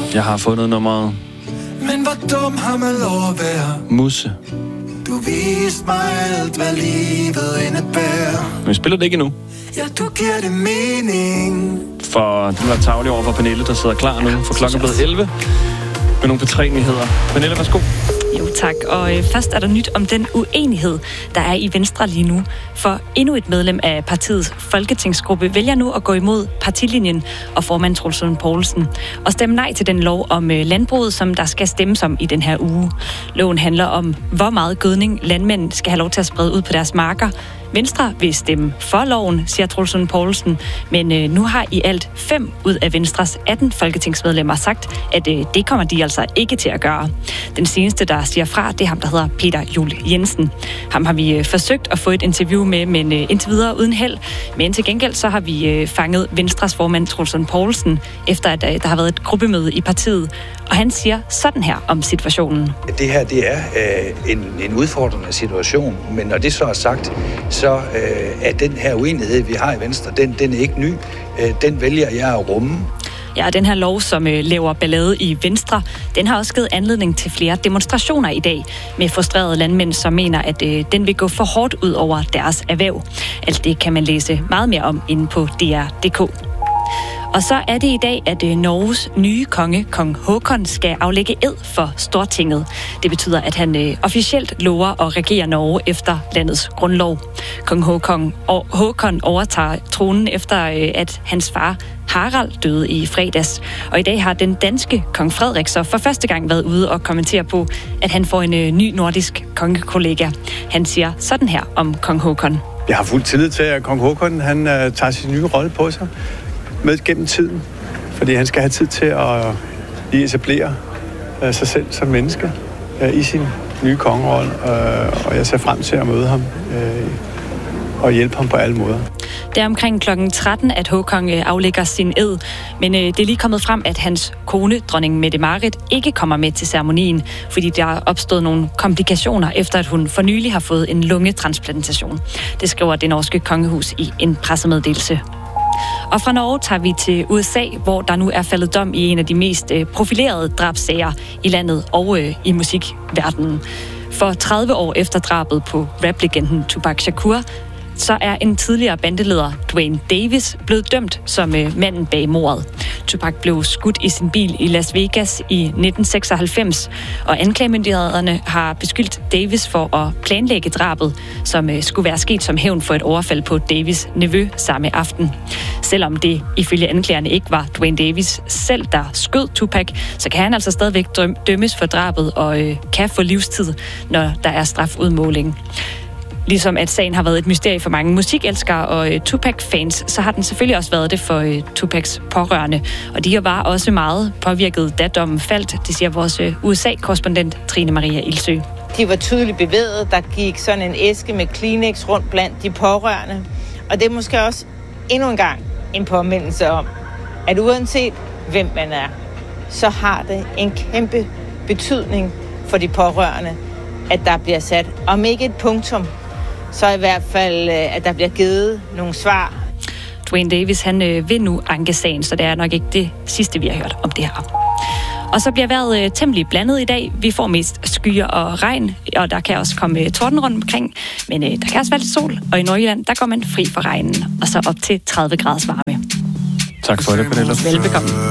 Jeg har fundet nummeret. Men hvor dum har man lov at være? Musse. Du viste mig alt, hvad livet indebærer. Men vi spiller det ikke endnu. Ja, du giver det mening. For den var tavlig over for Pernille, der sidder klar nu. For klokken er blevet 11. Med nogle P3-nyheder. Pernille, værsgo. Jo tak, og først er der nyt om den uenighed, der er i Venstre lige nu. For endnu et medlem af partiets folketingsgruppe vælger nu at gå imod partilinjen og formand Troels Lund Poulsen og stemme nej til den lov om landbruget, som der skal stemmes om i den her uge. Loven handler om, hvor meget gødning landmænd skal have lov til at sprede ud på deres marker. Venstre vil stemme for loven, siger Troels Lund Poulsen, men nu har i alt 5 ud af Venstres 18 folketingsmedlemmer sagt, at det kommer de altså ikke til at gøre. Den seneste, der siger fra, det er ham, der hedder Peter Juel Jensen. Ham har vi forsøgt at få et interview med, men indtil videre uden held. Men til gengæld så har vi fanget Venstres formand Troels Lund Poulsen, efter at der har været et gruppemøde i partiet. Og han siger sådan her om situationen. Det her, det er en udfordrende situation, men når det så er sagt, så er den her uenighed, vi har i Venstre, den er ikke ny. Den vælger jeg at rumme. Ja, den her lov, som laver ballade i Venstre, den har også givet anledning til flere demonstrationer i dag med frustrerede landmænd, som mener, at den vil gå for hårdt ud over deres erhverv. Alt det kan man læse meget mere om inde på dr.dk. Og så er det i dag, at Norges nye konge, kong Håkon, skal aflægge ed for Stortinget. Det betyder, at han officielt lover at regere Norge efter landets grundlov. Kong Håkon overtager tronen efter, at hans far Harald døde i fredags. Og i dag har den danske kong Frederik så for første gang været ude og kommentere på, at han får en ny nordisk kongekollega. Han siger sådan her om kong Håkon. Jeg har fuld tillid til, at kong Håkon han tager sin nye rolle på sig med gennem tiden, fordi han skal have tid til at etablere sig selv som menneske i sin nye kongerolle, og jeg ser frem til at møde ham og hjælpe ham på alle måder. Det er omkring klokken 13, at Håkon aflægger sin ed, men det er lige kommet frem, at hans kone, dronning Mette-Marit, ikke kommer med til ceremonien, fordi der er opstået nogle komplikationer, efter at hun for nylig har fået en lungetransplantation. Det skriver det norske kongehus i en pressemeddelelse. Og fra Norge tager vi til USA, hvor der nu er faldet dom i en af de mest profilerede drabssager i landet og i musikverdenen. For 30 år efter drabet på raplegenden Tupac Shakur, så er en tidligere bandeleder, Duane Davis, blevet dømt som manden bag mordet. Tupac blev skudt i sin bil i Las Vegas i 1996, og anklagemyndighederne har beskyldt Davis for at planlægge drabet, som skulle være sket som hævn for et overfald på Davis' nevø samme aften. Selvom det ifølge anklagerne ikke var Duane Davis selv, der skød Tupac, så kan han altså stadigvæk dømmes for drabet og kan få livstid, når der er strafudmåling. Ligesom at sagen har været et mysterie for mange musikelskere og Tupac-fans, så har den selvfølgelig også været det for Tupacs pårørende. Og de var også meget påvirket, da dommen faldt, det siger vores USA-korrespondent Trine Maria Ilsø. De var tydeligt bevæget. Der gik sådan en æske med Kleenex rundt blandt de pårørende. Og det er måske også endnu en gang en påmindelse om, at uanset hvem man er, så har det en kæmpe betydning for de pårørende, at der bliver sat, om ikke et punktum, så i hvert fald, at der bliver givet nogle svar. Duane Davis, han vil nu anke sagen, så det er nok ikke det sidste, vi har hørt om det her. Og så bliver vejret temmelig blandet i dag. Vi får mest skyer og regn, og der kan også komme torden rundt omkring. Men der kan også være lidt sol, og i Nordjylland, der går man fri for regnen. Og så op til 30 graders varme. Tak for det, Pernille. Velbekomme.